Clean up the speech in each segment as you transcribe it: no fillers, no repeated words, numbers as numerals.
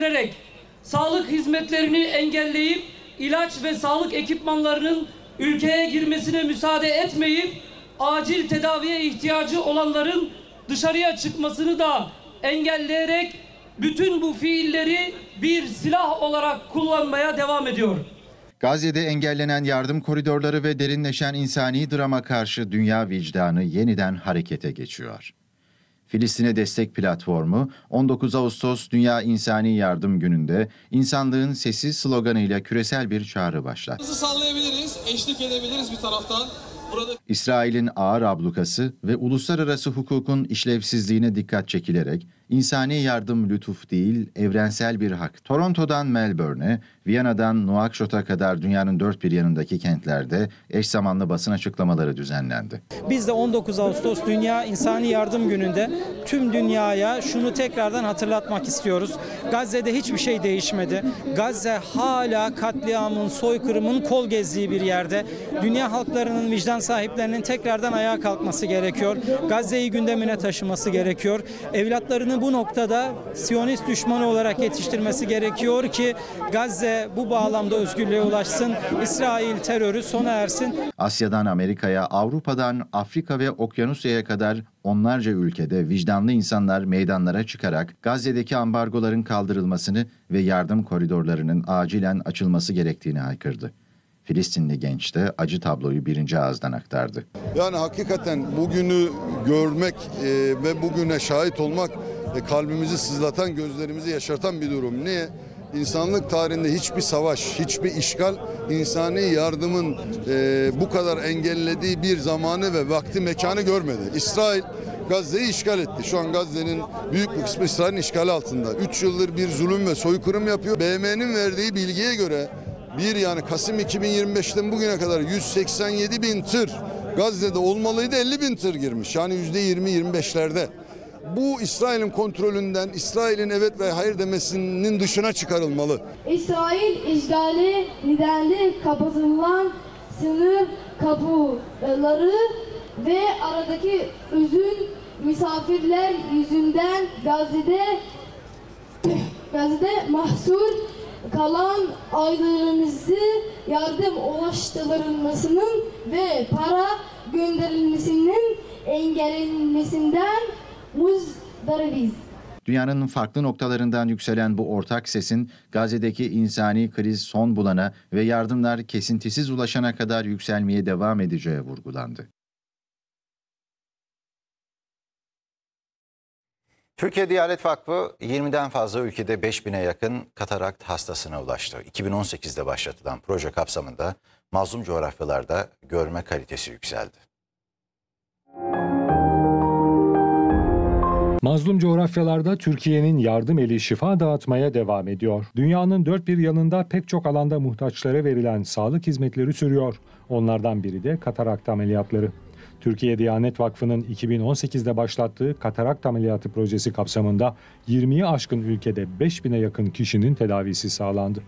Sağlık hizmetlerini engelleyip ilaç ve sağlık ekipmanlarının ülkeye girmesine müsaade etmeyip acil tedaviye ihtiyacı olanların dışarıya çıkmasını da engelleyerek bütün bu fiilleri bir silah olarak kullanmaya devam ediyor. Gazze'de engellenen yardım koridorları ve derinleşen insani drama karşı dünya vicdanı yeniden harekete geçiyor. Filistin'e Destek Platformu 19 Ağustos Dünya İnsani Yardım Günü'nde insanlığın sesi sloganıyla küresel bir çağrı başlattı. Sallayabiliriz, eşlik edebiliriz bir taraftan. İsrail'in ağır ablukası ve uluslararası hukukun işlevsizliğine dikkat çekilerek insani yardım lütuf değil, evrensel bir hak. Toronto'dan Melbourne'e, Viyana'dan Nouakchot'a kadar dünyanın dört bir yanındaki kentlerde eş zamanlı basın açıklamaları düzenlendi. Biz de 19 Ağustos Dünya İnsani Yardım Günü'nde tüm dünyaya şunu tekrardan hatırlatmak istiyoruz. Gazze'de hiçbir şey değişmedi. Gazze hala katliamın, soykırımın kol gezdiği bir yerde. Dünya halklarının, vicdan sahiplerinin tekrardan ayağa kalkması gerekiyor. Gazze'yi gündemine taşıması gerekiyor. Evlatlarını bu noktada Siyonist düşmanı olarak yetiştirmesi gerekiyor ki Gazze bu bağlamda özgürlüğe ulaşsın. İsrail terörü sona ersin. Asya'dan Amerika'ya, Avrupa'dan Afrika ve Okyanusya'ya kadar onlarca ülkede vicdanlı insanlar meydanlara çıkarak Gazze'deki ambargoların kaldırılmasını ve yardım koridorlarının acilen açılması gerektiğini haykırdı. Filistinli genç de acı tabloyu birinci ağızdan aktardı. Yani hakikaten bugünü görmek ve bugüne şahit olmak kalbimizi sızlatan, gözlerimizi yaşartan bir durum. Niye? İnsanlık tarihinde hiçbir savaş, hiçbir işgal insani yardımın bu kadar engellediği bir zamanı ve vakti, mekanı görmedi. İsrail Gazze'yi işgal etti. Şu an Gazze'nin büyük bir kısmı İsrail'in işgali altında. 3 yıldır bir zulüm ve soykırım yapıyor. BM'nin verdiği bilgiye göre Kasım 2025'ten bugüne kadar 187 bin tır Gazze'de olmalıydı, 50 bin tır girmiş. Yani %20-25'lerde. Bu İsrail'in kontrolünden, İsrail'in evet ve hayır demesinin dışına çıkarılmalı. İsrail işgali nedeniyle kapatılan sınır kapıları ve aradaki uzun misafirler yüzünden Gazze'de mahsur kalan ailelerimize yardım ulaştırılmasının ve para gönderilmesinin engellenmesinden muzdaribiz. Dünyanın farklı noktalarından yükselen bu ortak sesin Gazze'deki insani kriz son bulana ve yardımlar kesintisiz ulaşana kadar yükselmeye devam edeceği vurgulandı. Türkiye Diyanet Vakfı 20'den fazla ülkede 5000'e yakın katarakt hastasına ulaştı. 2018'de başlatılan proje kapsamında mazlum coğrafyalarda görme kalitesi yükseldi. Mazlum coğrafyalarda Türkiye'nin yardım eli şifa dağıtmaya devam ediyor. Dünyanın dört bir yanında pek çok alanda muhtaçlara verilen sağlık hizmetleri sürüyor. Onlardan biri de katarakt ameliyatları. Türkiye Diyanet Vakfı'nın 2018'de başlattığı katarakt ameliyatı projesi kapsamında 20'yi aşkın ülkede 5000'e yakın kişinin tedavisi sağlandı.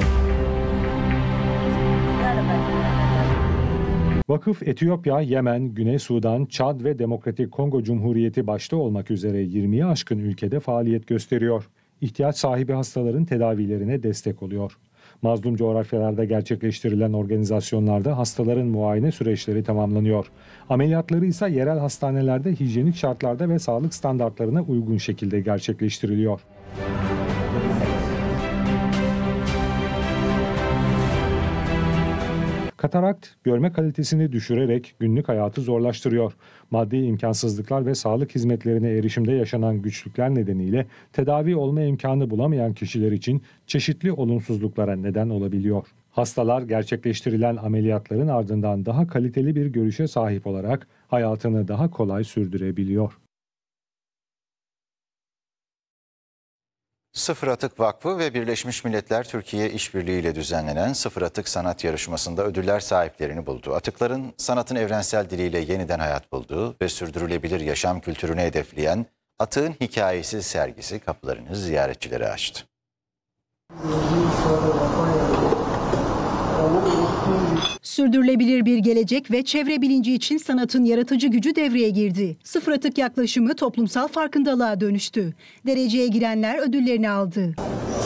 Vakıf Etiyopya, Yemen, Güney Sudan, Çad ve Demokratik Kongo Cumhuriyeti başta olmak üzere 20'yi aşkın ülkede faaliyet gösteriyor. İhtiyaç sahibi hastaların tedavilerine destek oluyor. Mazlum coğrafyalarda gerçekleştirilen organizasyonlarda hastaların muayene süreçleri tamamlanıyor. Ameliyatları ise yerel hastanelerde hijyenik şartlarda ve sağlık standartlarına uygun şekilde gerçekleştiriliyor. Katarakt, görme kalitesini düşürerek günlük hayatı zorlaştırıyor. Maddi imkansızlıklar ve sağlık hizmetlerine erişimde yaşanan güçlükler nedeniyle tedavi olma imkanı bulamayan kişiler için çeşitli olumsuzluklara neden olabiliyor. Hastalar gerçekleştirilen ameliyatların ardından daha kaliteli bir görüşe sahip olarak hayatını daha kolay sürdürebiliyor. Sıfır Atık Vakfı ve Birleşmiş Milletler Türkiye İşbirliği ile düzenlenen Sıfır Atık Sanat Yarışması'nda ödüller sahiplerini buldu. Atıkların sanatın evrensel diliyle yeniden hayat bulduğu ve sürdürülebilir yaşam kültürünü hedefleyen Atığın Hikayesi sergisi kapılarını ziyaretçilere açtı. Sürdürülebilir bir gelecek ve çevre bilinci için sanatın yaratıcı gücü devreye girdi. Sıfır atık yaklaşımı toplumsal farkındalığa dönüştü. Dereceye girenler ödüllerini aldı.